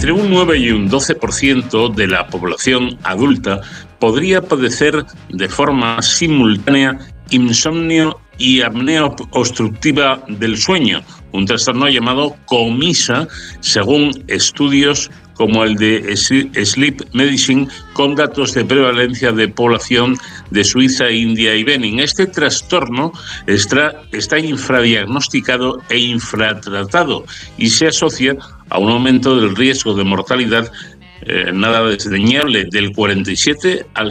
Entre un 9 y un 12% de la población adulta podría padecer de forma simultánea insomnio y apnea obstructiva del sueño, un trastorno llamado COMISA, según estudios como el de Sleep Medicine, con datos de prevalencia de población de Suiza, India y Benin. Este trastorno está infradiagnosticado e infratratado y se asocia a un aumento del riesgo de mortalidad nada desdeñable, del 47 al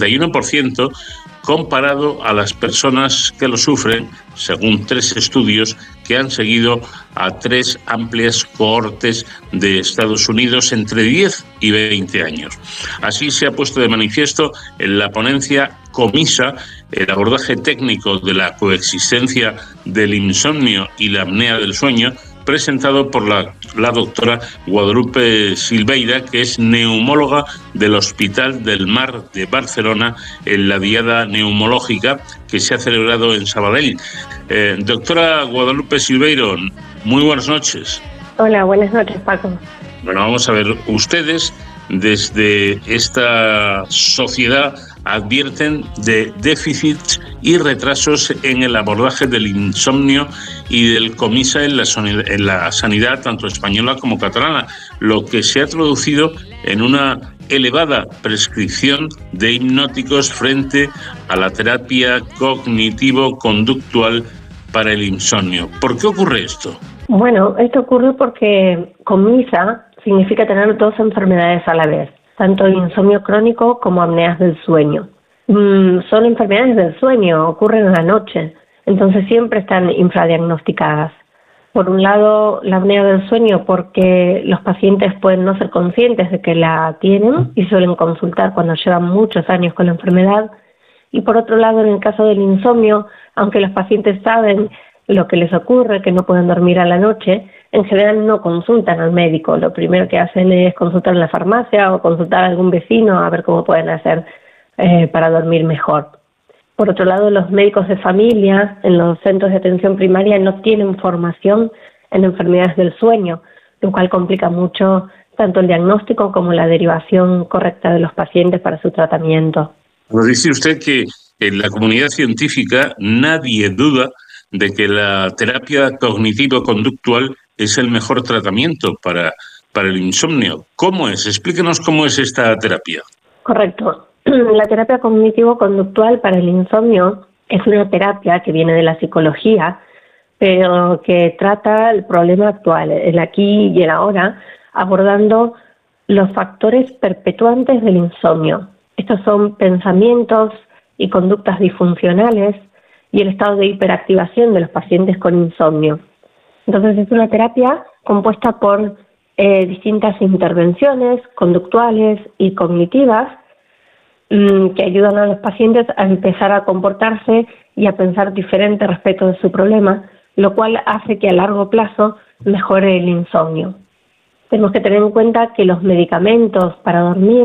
71%, comparado a las personas que lo sufren, según 3 estudios que han seguido a 3 amplias cohortes de Estados Unidos entre 10 y 20 años. Así se ha puesto de manifiesto en la ponencia COMISA el abordaje técnico de la coexistencia del insomnio y la apnea del sueño, presentado por la doctora Guadalupe Silveira, que es neumóloga del Hospital del Mar de Barcelona, en la Diada Neumológica que se ha celebrado en Sabadell. Doctora Guadalupe Silveiro, muy buenas noches. Hola, buenas noches, Paco. Bueno, vamos a ver, ustedes desde esta sociedad advierten de déficits y retrasos en el abordaje del insomnio y del COMISA en la sanidad tanto española como catalana, lo que se ha traducido en una elevada prescripción de hipnóticos frente a la terapia cognitivo-conductual para el insomnio. ¿Por qué ocurre esto? Bueno, esto ocurre porque COMISA significa tener 2 enfermedades a la vez, tanto insomnio crónico como apneas del sueño. Son enfermedades del sueño, ocurren en la noche, entonces siempre están infradiagnosticadas. Por un lado, la apnea del sueño porque los pacientes pueden no ser conscientes de que la tienen y suelen consultar cuando llevan muchos años con la enfermedad. Y por otro lado, en el caso del insomnio, aunque los pacientes saben lo que les ocurre, que no pueden dormir a la noche, en general no consultan al médico. Lo primero que hacen es consultar en la farmacia o consultar a algún vecino a ver cómo pueden hacer para dormir mejor. Por otro lado, los médicos de familia en los centros de atención primaria no tienen formación en enfermedades del sueño, lo cual complica mucho tanto el diagnóstico como la derivación correcta de los pacientes para su tratamiento. Nos dice usted que en la comunidad científica nadie duda de que la terapia cognitivo-conductual es el mejor tratamiento para el insomnio. ¿Cómo es? Explíquenos cómo es esta terapia. Correcto. La terapia cognitivo-conductual para el insomnio es una terapia que viene de la psicología, pero que trata el problema actual, el aquí y el ahora, abordando los factores perpetuantes del insomnio. Estos son pensamientos y conductas disfuncionales y el estado de hiperactivación de los pacientes con insomnio. Entonces es una terapia compuesta por distintas intervenciones conductuales y cognitivas que ayudan a los pacientes a empezar a comportarse y a pensar diferente respecto de su problema, lo cual hace que a largo plazo mejore el insomnio. Tenemos que tener en cuenta que los medicamentos para dormir